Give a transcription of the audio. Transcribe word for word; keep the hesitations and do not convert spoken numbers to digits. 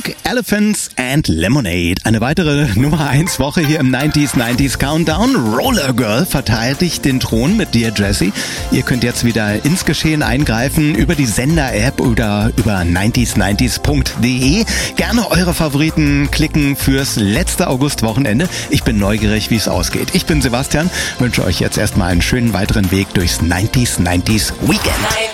Pink, Elephants and Lemonade. Eine weitere Nummer eins Woche hier im neunziger neunzig Countdown. Roller Girl verteidigt den Thron mit Dear Jessie. Ihr könnt jetzt wieder ins Geschehen eingreifen über die Sender-App oder über neunzig neunzig punkt de. Gerne eure Favoriten klicken fürs letzte Augustwochenende. Ich bin neugierig, wie es ausgeht. Ich bin Sebastian, wünsche euch jetzt erstmal einen schönen weiteren Weg durchs neunzig neunzig Weekend.